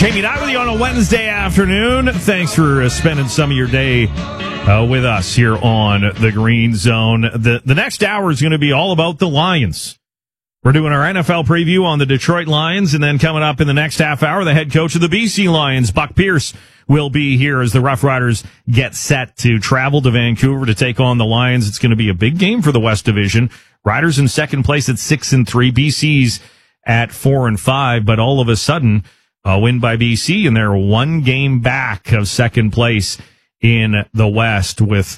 Jamie Nye with you on a Wednesday afternoon. Thanks for spending some of your day with us here on the Green Zone. The next hour is going to be all about the Lions. We're doing our NFL preview on the Detroit Lions, and then coming up in the next half hour, the head coach of the BC Lions, Buck Pierce, will be here as the Rough Riders get set to travel to Vancouver to take on the Lions. It's going to be a big game for the West Division. Riders in second place at 6-3, BC's at 4-5, but all of a sudden, a win by BC, and they're one game back of second place in the West with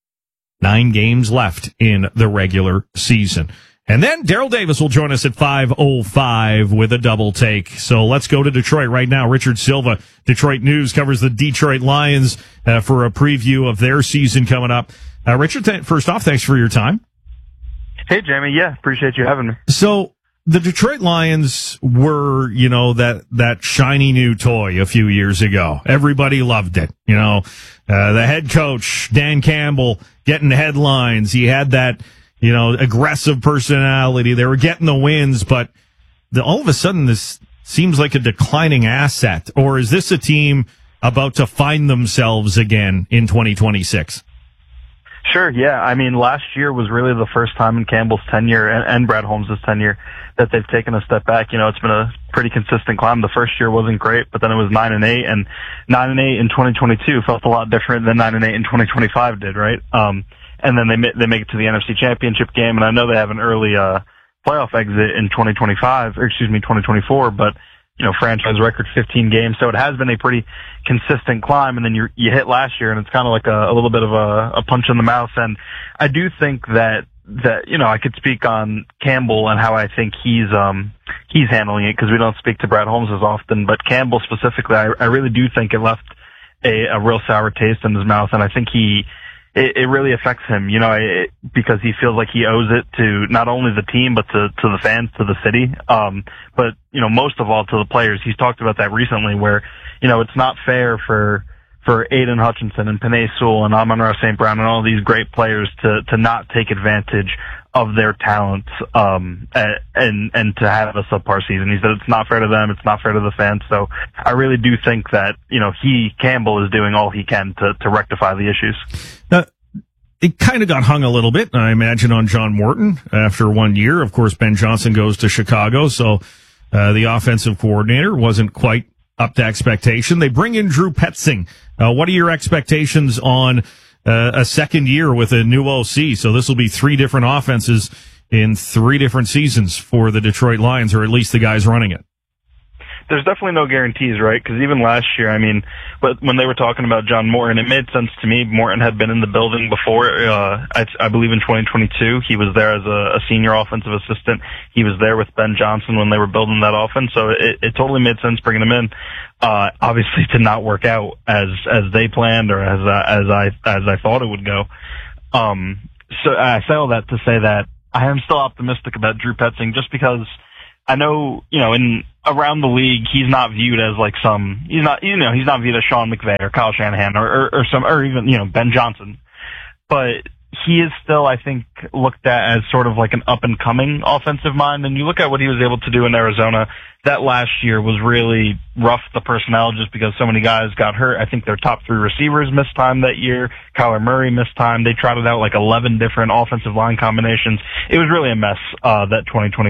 9 games left in the regular season. And then Daryl Davis will join us at 5:05 with a double take. So let's go to Detroit right now. Richard Silva, Detroit News, covers the Detroit Lions for a preview of their season coming up. Richard, first off, thanks for your time. Hey, Jamie. Yeah, appreciate you having me. So the Detroit Lions were, that shiny new toy a few years ago. Everybody loved it. The head coach, Dan Campbell, getting headlines. He had that, aggressive personality. They were getting the wins, but all of a sudden this seems like a declining asset. Or is this a team about to find themselves again in 2026? Sure, yeah. I mean, last year was really the first time in Campbell's tenure and Brad Holmes' tenure that they've taken a step back. It's been a pretty consistent climb. The first year wasn't great, but then it was 9-8, and 9-8 in 2022 felt a lot different than 9-8 in 2025 did, right? And then they make it to the NFC Championship game, and I know they have an early playoff exit in 2024, but franchise record 15 games, so it has been a pretty consistent climb. And then you hit last year, and it's kind of like a little bit of a punch in the mouth. And I do think that I could speak on Campbell and how I think he's handling it, because we don't speak to Brad Holmes as often. But Campbell specifically, I really do think it left a real sour taste in his mouth, and I think it really affects him, because he feels like he owes it to not only the team, but to the fans, to the city. But, most of all to the players. He's talked about that recently where, it's not fair for Aiden Hutchinson and Penei Sewell and Amon-Ra St. Brown and all these great players to not take advantage of their talents, and to have a subpar season. He said it's not fair to them, it's not fair to the fans. So I really do think that, Campbell is doing all he can to rectify the issues. It kind of got hung a little bit, I imagine, on John Morton after 1 year. Of course, Ben Johnson goes to Chicago, so the offensive coordinator wasn't quite up to expectation. They bring in Drew Petzing. What are your expectations on a second year with a new OC? So this will be 3 different offenses in 3 different seasons for the Detroit Lions, or at least the guys running it. There's definitely no guarantees, right? Because even last year, but when they were talking about John Morton, it made sense to me. Morton had been in the building before. I believe in 2022, he was there as a senior offensive assistant. He was there with Ben Johnson when they were building that offense, so it totally made sense bringing him in. Obviously, to not work out as they planned or as I thought it would go. So I say all that to say that I am still optimistic about Drew Petzing, just because I know, in around the league, he's not viewed as like he's not viewed as Sean McVay or Kyle Shanahan or even, Ben Johnson. But he is still, I think, looked at as sort of like an up and coming offensive mind. And you look at what he was able to do in Arizona. That last year was really rough, the personnel, just because so many guys got hurt. I think their top 3 receivers missed time that year. Kyler Murray missed time. They trotted out like 11 different offensive line combinations. It was really a mess, that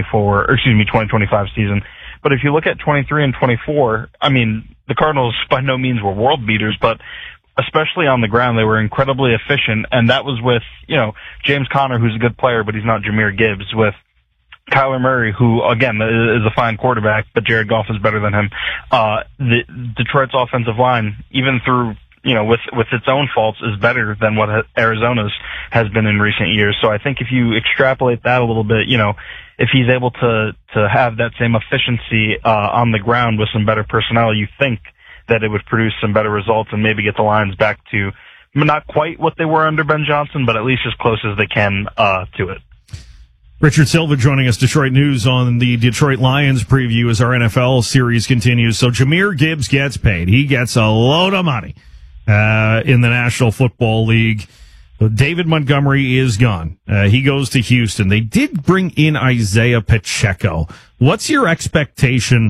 2025 season. But if you look at 23 and 24, the Cardinals by no means were world beaters, but especially on the ground, they were incredibly efficient. And that was with, James Conner, who's a good player, but he's not Jahmyr Gibbs, with Kyler Murray, who, again, is a fine quarterback, but Jared Goff is better than him. The Detroit's offensive line, even through, with its own faults, is better than what Arizona's has been in recent years. So I think if you extrapolate that a little bit, if he's able to have that same efficiency on the ground with some better personnel, you think that it would produce some better results and maybe get the Lions back to not quite what they were under Ben Johnson, but at least as close as they can to it. Richard Silva joining us, Detroit News, on the Detroit Lions preview as our NFL series continues. So Jahmyr Gibbs gets paid. He gets a load of money in the National Football League. David Montgomery is gone. He goes to Houston. They did bring in Isaiah Pacheco. What's your expectation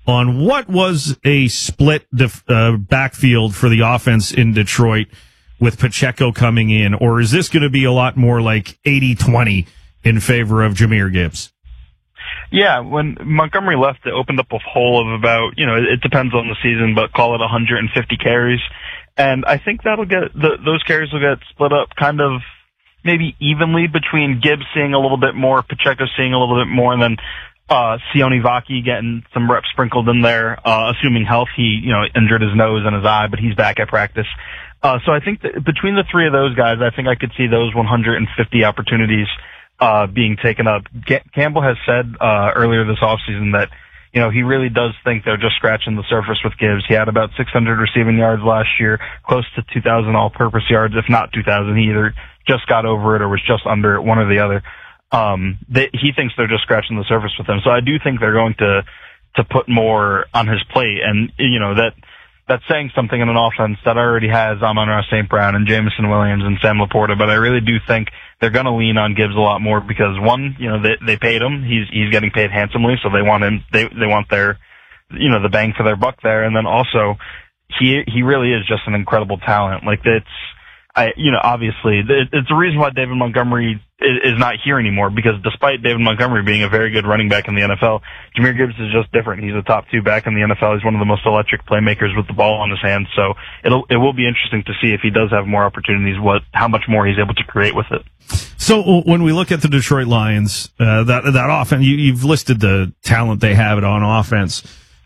on what was a split backfield for the offense in Detroit with Pacheco coming in, or is this going to be a lot more like 80-20 in favor of Jahmyr Gibbs? Yeah, when Montgomery left, it opened up a hole of about, it depends on the season, but call it 150 carries. And I think that'll those carries will get split up kind of maybe evenly between Gibbs seeing a little bit more, Pacheco seeing a little bit more, and then Sione Vaki getting some reps sprinkled in there, assuming health. He, injured his nose and his eye, but he's back at practice. So I think that between the three of those guys, I think I could see those 150 opportunities being taken up. Campbell has said earlier this offseason that he really does think they're just scratching the surface with Gibbs. He had about 600 receiving yards last year, close to 2,000 all-purpose yards, if not 2,000. He either just got over it or was just under it, one or the other. He thinks they're just scratching the surface with him. So I do think they're going to put more on his plate, and that's saying something in an offense that already has Amon-Ra St. Brown and Jameson Williams and Sam Laporta. But I really do think they're going to lean on Gibbs a lot more because one, they paid him. He's getting paid handsomely, so they want him. They want their, the bang for their buck there. And then also, he really is just an incredible talent. Like obviously it's the reason why David Montgomery is not here anymore, because despite David Montgomery being a very good running back in the NFL, Jahmyr Gibbs is just different. He's a top 2 back in the NFL. He's one of the most electric playmakers with the ball in his hands. So it will be interesting to see if he does have more opportunities, how much more he's able to create with it. So when we look at the Detroit Lions, that offense, you've listed the talent they have on offense.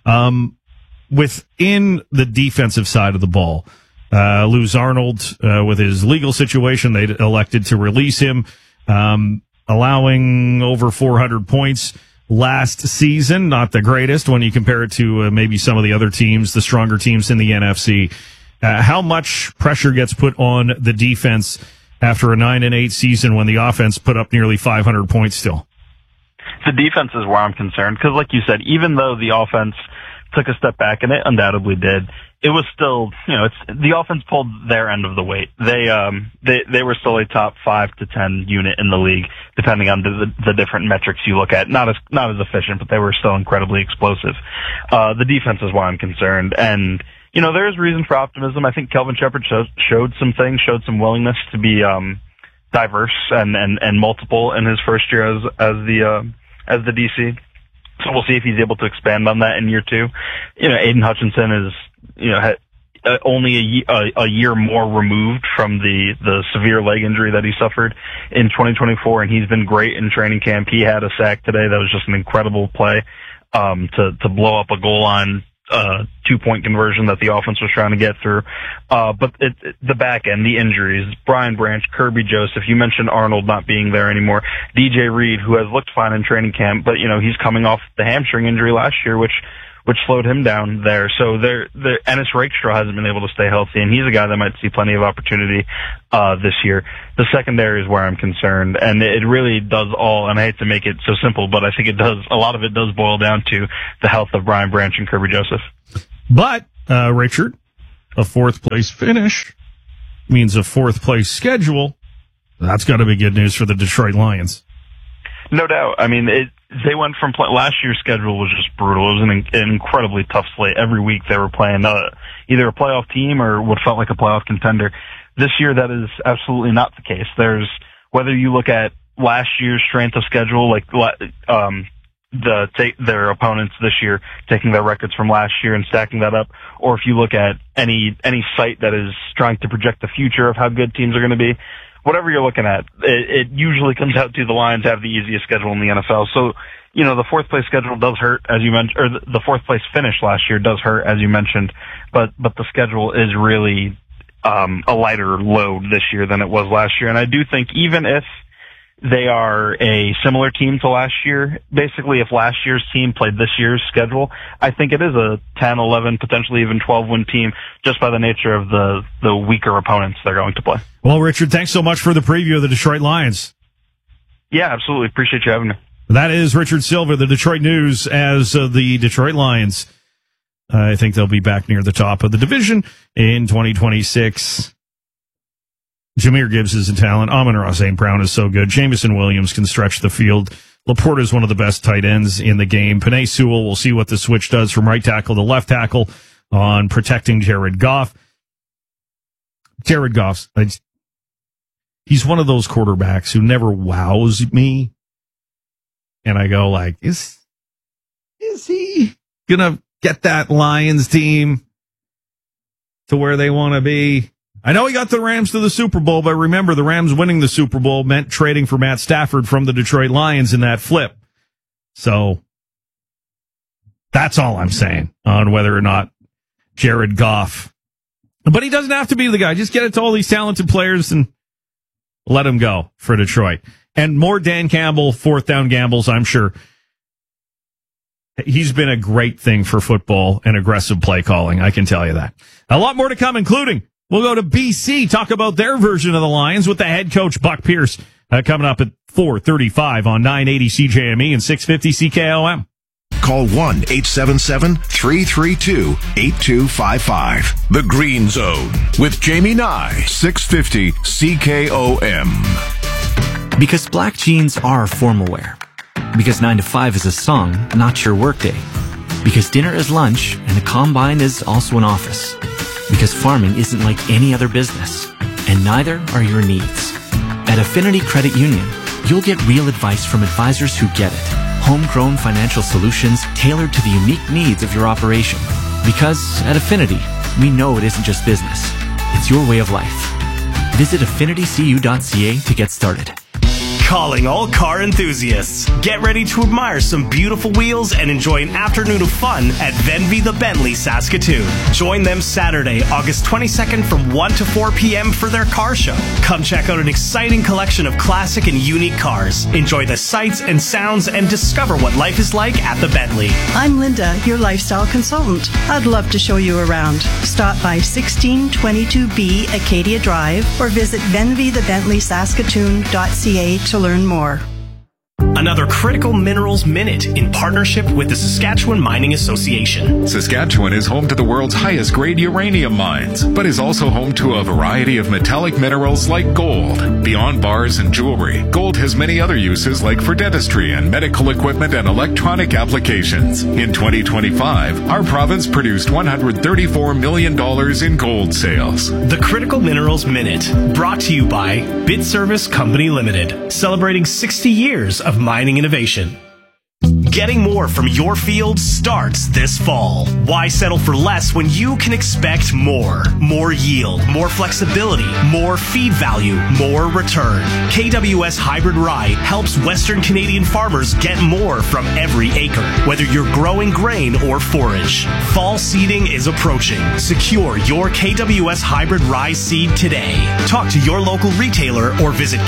Within the defensive side of the ball, Luz Arnold, with his legal situation, they elected to release him, allowing over 400 points last season. Not the greatest when you compare it to maybe some of the other teams, the stronger teams in the NFC. How much pressure gets put on the defense after a 9-8 season when the offense put up nearly 500 points still? The defense is where I'm concerned, because like you said, even though the offense took a step back, and it undoubtedly did, it was still, the offense pulled their end of the weight. They were still a top 5 to 10 unit in the league, depending on the different metrics you look at. Not as efficient, but they were still incredibly explosive. The defense is why I'm concerned. And, there's reason for optimism. I think Kelvin Shepherd showed some willingness to be, diverse and multiple in his first year as the DC. So we'll see if he's able to expand on that in year 2. Aiden Hutchinson is, only a year more removed from the severe leg injury that he suffered in 2024, and he's been great in training camp. He had a sack today that was just an incredible play, to blow up a goal line, 2-point conversion that the offense was trying to get through. But the back end, the injuries, Brian Branch, Kirby Joseph, you mentioned Arnold not being there anymore, DJ Reed, who has looked fine in training camp, but he's coming off the hamstring injury last year, which slowed him down there. So Ennis Rakestraw hasn't been able to stay healthy, and he's a guy that might see plenty of opportunity this year. The secondary is where I'm concerned, and it really does all, and I hate to make it so simple, but I think a lot of it does boil down to the health of Brian Branch and Kirby Joseph. But, Richard, a 4th place finish means a 4th place schedule. That's got to be good news for the Detroit Lions. No doubt. I mean, they went from last year's schedule was just brutal. It was an incredibly tough slate. Every week they were playing either a playoff team or what felt like a playoff contender. This year, that is absolutely not the case. Whether you look at last year's strength of schedule, like their opponents this year, taking their records from last year and stacking that up, or if you look at any site that is trying to project the future of how good teams are going to be, whatever you're looking at, it usually comes out to the Lions have the easiest schedule in the NFL. So, the 4th place schedule does hurt, as you mentioned, or the 4th place finish last year does hurt, as you mentioned, but the schedule is really a lighter load this year than it was last year. And I do think even if they are a similar team to last year, basically if last year's team played this year's schedule, I think it is a 10, 11, potentially even 12-win team just by the nature of the weaker opponents they're going to play. Well, Richard, thanks so much for the preview of the Detroit Lions. Yeah, absolutely. Appreciate you having me. That is Richard Silver, the Detroit News, as the Detroit Lions. I think they'll be back near the top of the division in 2026. Jahmyr Gibbs is a talent. Amon-Ra St. Brown is so good. Jameson Williams can stretch the field. Laporta is one of the best tight ends in the game. Penei Sewell, we'll see what the switch does from right tackle to left tackle on protecting Jared Goff. Jared Goff's, he's one of those quarterbacks who never wows me. And I go like, is he going to get that Lions team to where they want to be? I know he got the Rams to the Super Bowl, but remember, the Rams winning the Super Bowl meant trading for Matt Stafford from the Detroit Lions in that flip. So that's all I'm saying on whether or not Jared Goff. But he doesn't have to be the guy. Just get it to all these talented players and let him go for Detroit. And more Dan Campbell fourth down gambles, I'm sure. He's been a great thing for football and aggressive play calling. I can tell you that. A lot more to come, including we'll go to BC, talk about their version of the Lions with the head coach, Buck Pierce, coming up at 4:35 on 980 CJME and 650 CKOM. Call 1-877-332-8255. The Green Zone with Jamie Nye, 650 CKOM. Because black jeans are formal wear. Because 9 to 5 is a song, not your workday. Because dinner is lunch and the combine is also an office. Because farming isn't like any other business, and neither are your needs. At Affinity Credit Union, you'll get real advice from advisors who get it. Homegrown financial solutions tailored to the unique needs of your operation. Because at Affinity, we know it isn't just business. It's your way of life. Visit affinitycu.ca to get started. Calling all car enthusiasts. Get ready to admire some beautiful wheels and enjoy an afternoon of fun at Venvy the Bentley Saskatoon. Join them Saturday, August 22nd from 1 to 4 p.m. for their car show. Come check out an exciting collection of classic and unique cars. Enjoy the sights and sounds and discover what life is like at the Bentley. I'm Linda, your lifestyle consultant. I'd love to show you around. Stop by 1622B Acadia Drive or visit venvythebentleyssaskatoon.ca to learn more. Another Critical Minerals Minute in partnership with the Saskatchewan Mining Association. Saskatchewan is home to the world's highest grade uranium mines, but is also home to a variety of metallic minerals like gold. Beyond bars and jewelry, gold has many other uses like for dentistry and medical equipment and electronic applications. In 2025, our province produced $134 million in gold sales. The Critical Minerals Minute, brought to you by BitService Company Limited, celebrating 60 years of mining innovation. Getting more from your field starts this fall. Why settle for less when you can expect more? More yield, more flexibility, more feed value, more return. KWS Hybrid Rye helps Western Canadian farmers get more from every acre, whether you're growing grain or forage. Fall seeding is approaching. Secure your KWS Hybrid Rye seed today. Talk to your local retailer or visit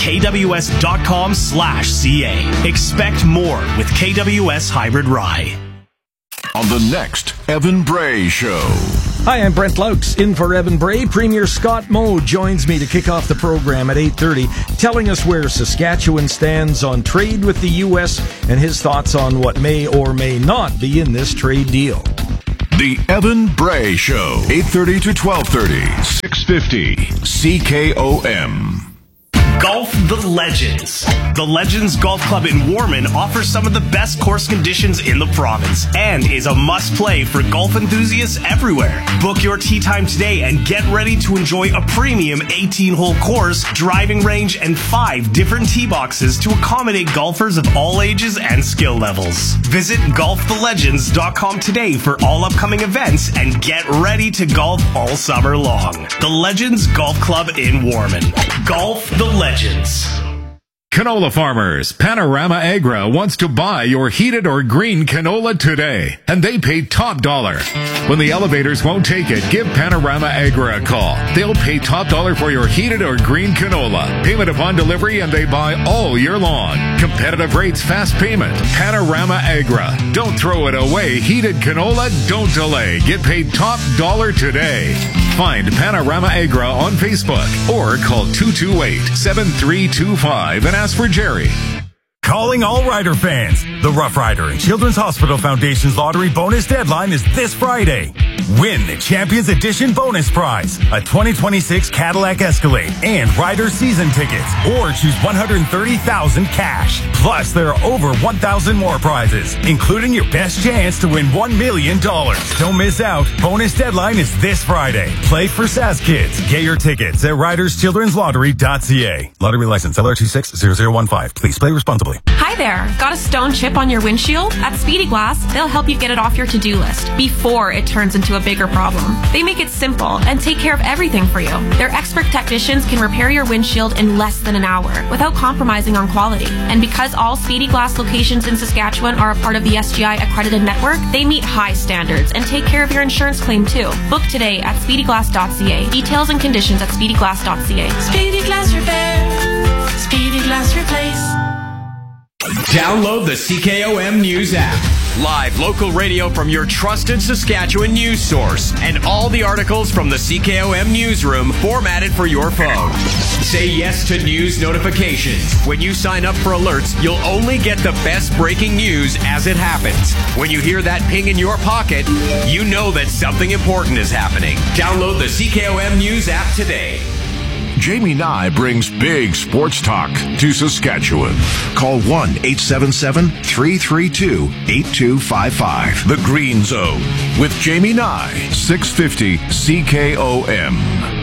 kws.com/ca. Expect more with KWS Hybrid Rye. On the next Evan Bray Show. Hi, I'm Brent Laux, in for Evan Bray. Premier Scott Moe joins me to kick off the program at 8:30, telling us where Saskatchewan stands on trade with the U.S. and his thoughts on what may or may not be in this trade deal. The Evan Bray Show, 8:30 to 12:30, 650 CKOM. Golf the Legends. The Legends Golf Club in Warman offers some of the best course conditions in the province and is a must-play for golf enthusiasts everywhere. Book your tee time today and get ready to enjoy a premium 18-hole course, driving range, and 5 different tee boxes to accommodate golfers of all ages and skill levels. Visit golfthelegends.com today for all upcoming events and get ready to golf all summer long. The Legends Golf Club in Warman. Golf the Legends. Canola farmers, Panorama Agra wants to buy your heated or green canola today, and they pay top dollar. When the elevators won't take it, give Panorama Agra a call. They'll pay top dollar for your heated or green canola. Payment upon delivery, and they buy all year long. Competitive rates, fast payment. Panorama Agra. Don't throw it away. Heated canola, don't delay. Get paid top dollar today. Find Panorama Agra on Facebook or call 228-7325 and ask for Jerry. Calling all Rider fans. The Rough Rider and Children's Hospital Foundation's lottery bonus deadline is this Friday. Win the Champions Edition bonus prize, a 2026 Cadillac Escalade and Rider season tickets, or choose $130,000 cash. Plus, there are over 1,000 more prizes, including your best chance to win $1 million. Don't miss out. Bonus deadline is this Friday. Play for SAS Kids. Get your tickets at riderschildrenslottery.ca. Lottery license LR260015. Please play responsibly. Hi there. Got a stone chip on your windshield? At Speedy Glass, they'll help you get it off your to-do list before it turns into a bigger problem. They make it simple and take care of everything for you. Their expert technicians can repair your windshield in less than an hour without compromising on quality. And because all Speedy Glass locations in Saskatchewan are a part of the SGI accredited network, they meet high standards and take care of your insurance claim too. Book today at speedyglass.ca. Details and conditions at speedyglass.ca. Speedy Glass Repair. Speedy Glass Replace. Download the CKOM News app. Live local radio from your trusted Saskatchewan news source and all the articles from the CKOM newsroom formatted for your phone. Say yes to news notifications. When you sign up for alerts, you'll only get the best breaking news as it happens. When you hear that ping in your pocket, you know that something important is happening. Download the CKOM News app today. Jamie Nye brings big sports talk to Saskatchewan. Call 1-877-332-8255. The Green Zone with Jamie Nye, 650 CKOM.